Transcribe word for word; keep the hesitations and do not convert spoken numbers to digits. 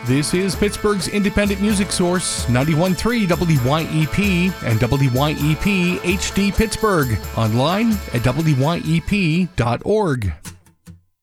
This is Pittsburgh's independent music source, ninety-one point three W Y E P and W Y E P H D Pittsburgh. Online at W Y E P dot org.